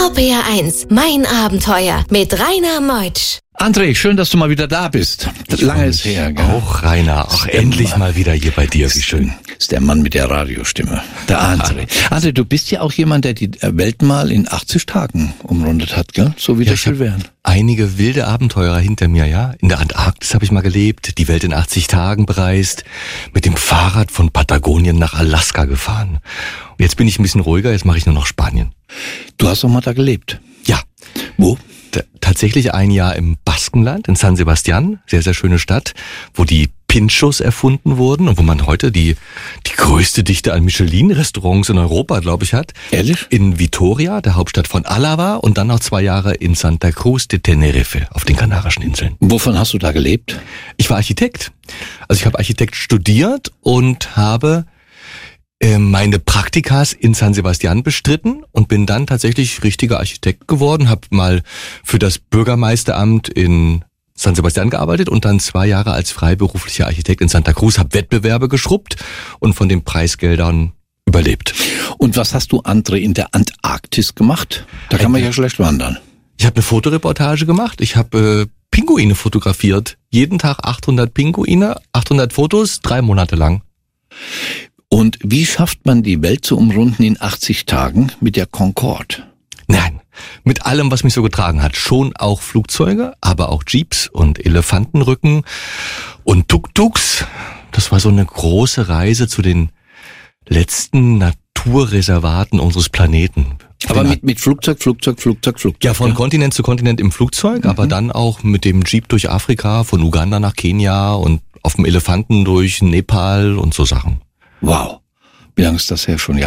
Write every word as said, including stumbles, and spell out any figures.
R P R eins, mein Abenteuer mit Rainer Meutsch. André, schön, dass du mal wieder da bist. Ich Lange ist her, gell? Auch, Rainer. Ach, endlich mal wieder hier bei dir. Wie schön. Das ist der Mann mit der Radiostimme, der André. André, du bist ja auch jemand, der die Welt mal in achtzig Tagen umrundet hat, gell? So wie Ja, der ich hab Jules Verne. einige wilde Abenteurer hinter mir, ja. In der Antarktis habe ich mal gelebt, die Welt in achtzig Tagen bereist, mit dem Fahrrad von Patagonien nach Alaska gefahren. Und jetzt bin ich ein bisschen ruhiger, jetzt mache ich nur noch Spanien. Du hast doch mal da gelebt. Ja. Wo? T- tatsächlich ein Jahr im Baskenland, in San Sebastian, sehr, sehr schöne Stadt, wo die Pinchos erfunden wurden und wo man heute die die größte Dichte an Michelin-Restaurants in Europa, glaube ich, hat. Ehrlich? In Vitoria, der Hauptstadt von Álava, und dann noch zwei Jahre in Santa Cruz de Tenerife auf den Kanarischen Inseln. Wovon hast du da gelebt? Ich war Architekt. Also ich habe Architekt studiert und habe äh, meine Praktikas in San Sebastian bestritten und bin dann tatsächlich richtiger Architekt geworden, habe mal für das Bürgermeisteramt in San Sebastian gearbeitet und dann zwei Jahre als freiberuflicher Architekt in Santa Cruz, habe Wettbewerbe geschrubbt und von den Preisgeldern überlebt. Und was hast du, André, in der Antarktis gemacht? Da kann man ja schlecht wandern. Ich habe eine Fotoreportage gemacht, ich habe äh, Pinguine fotografiert. Jeden Tag achthundert Pinguine, achthundert Fotos, drei Monate lang. Und wie schafft man die Welt zu umrunden in achtzig Tagen mit der Concorde? Nein, mit allem, was mich so getragen hat. Schon auch Flugzeuge, aber auch Jeeps und Elefantenrücken und Tuk-Tuks. Das war so eine große Reise zu den letzten Naturreservaten unseres Planeten. Aber mit, mit Flugzeug, Flugzeug, Flugzeug, Flugzeug. Ja, von Kontinent zu Kontinent im Flugzeug, Mhm. aber dann auch mit dem Jeep durch Afrika, von Uganda nach Kenia und auf dem Elefanten durch Nepal und so Sachen. Wow. Wie lange ist das her schon?